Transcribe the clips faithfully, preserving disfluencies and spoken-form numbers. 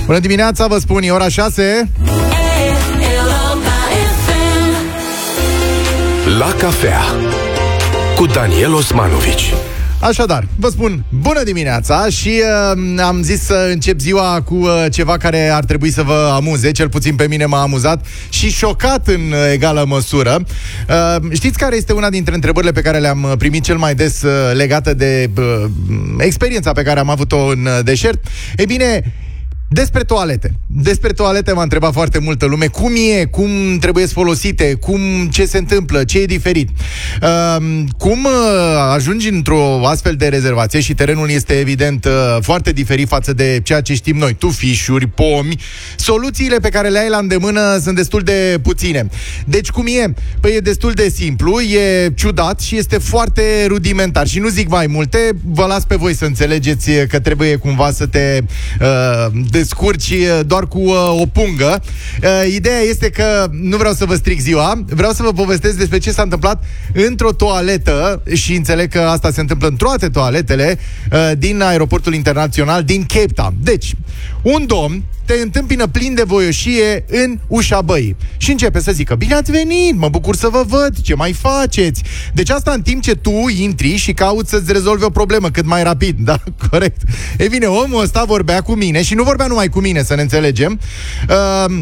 Bună dimineața, vă spun, e ora șase. La cafea cu Daniel Osmanovici. Așadar, vă spun bună dimineața și uh, am zis să încep ziua cu uh, ceva care ar trebui să vă amuze, cel puțin pe mine m-a amuzat și șocat în uh, egală măsură. Uh, știți care este una dintre întrebările pe care le-am primit cel mai des uh, legată de uh, experiența pe care am avut-o în uh, deșert? Ei bine, despre toalete. Despre toalete m-a întrebat foarte multă lume. Cum e, cum trebuie folosite, cum, ce se întâmplă, ce e diferit. Uh, cum uh, ajungi într-o astfel de rezervație și terenul este evident uh, foarte diferit față de ceea ce știm noi, tufișuri, pomi. Soluțiile pe care le ai la îndemână sunt destul de puține. Deci cum e? Păi e destul de simplu, e ciudat și este foarte rudimentar. Și nu zic mai multe, vă las pe voi să înțelegeți că trebuie cumva să te uh, descurci doar cu uh, o pungă. Uh, ideea este că nu vreau să vă stric ziua, vreau să vă povestesc despre ce s-a întâmplat într-o toaletă și înțeleg că asta se întâmplă în toate toaletele uh, din aeroportul internațional din Cape Town. Deci, un domn te întâmpină plin de voioșie în ușa băii și începe să zică: bine ați venit, mă bucur să vă văd, ce mai faceți? Deci asta în timp ce tu intri și cauți să-ți rezolvi o problemă cât mai rapid, da? Corect. Ei bine, omul ăsta vorbea cu mine și nu vorbea numai cu mine, să ne înțelegem, uh,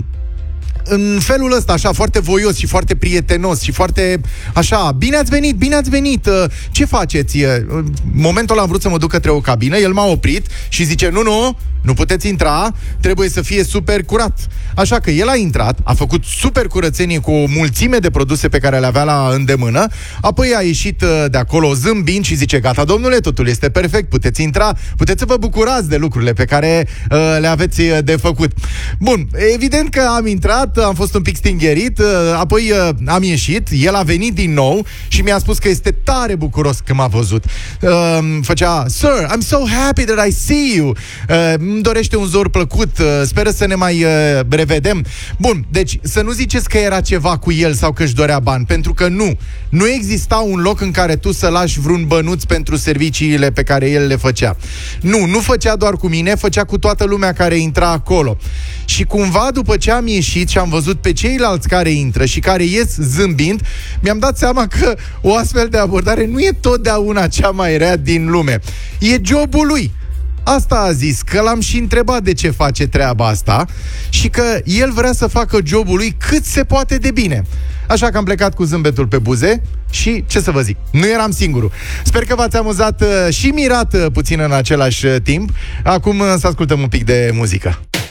în felul ăsta, așa, foarte voios și foarte prietenos și foarte, așa, bine ați venit, bine ați venit, ce faceți? În momentul ăla am vrut să mă duc către o cabină, el m-a oprit și zice: nu, nu, nu puteți intra, trebuie să fie super curat. Așa că el a intrat, a făcut super curățenie cu o mulțime de produse pe care le avea la îndemână, apoi a ieșit de acolo zâmbind și zice: gata, domnule, totul este perfect, puteți intra, puteți să vă bucurați de lucrurile pe care uh, le aveți de făcut. Bun, evident că am intrat, am fost un pic stingherit, apoi am ieșit, el a venit din nou și mi-a spus că este tare bucuros că m-a văzut. Făcea: Sir, I'm so happy that I see you. Îmi dorește un zor plăcut, speră să ne mai revedem. Bun, deci să nu ziceți că era ceva cu el sau că își dorea bani, pentru că nu. Nu exista un loc în care tu să lași vreun bănuț pentru serviciile pe care el le făcea. Nu, nu făcea doar cu mine, făcea cu toată lumea care intra acolo. Și cumva după ce am ieșit și am văzut pe ceilalți care intră și care ies zâmbind, mi-am dat seama că o astfel de abordare nu e totdeauna cea mai rea din lume. E jobul lui. Asta a zis, că l-am și întrebat de ce face treaba asta și că el vrea să facă jobul lui cât se poate de bine. Așa că am plecat cu zâmbetul pe buze și, ce să vă zic, nu eram singurul. Sper că v-ați amuzat și mirat puțin în același timp. Acum să ascultăm un pic de muzică.